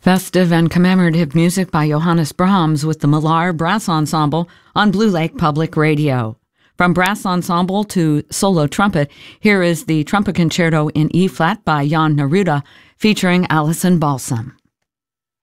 Festive and commemorative music by Johannes Brahms with the Millar Brass Ensemble on Blue Lake Public Radio. From brass ensemble to solo trumpet, here is the Trumpet Concerto in E-flat by Jan Neruda featuring Alison Balsam.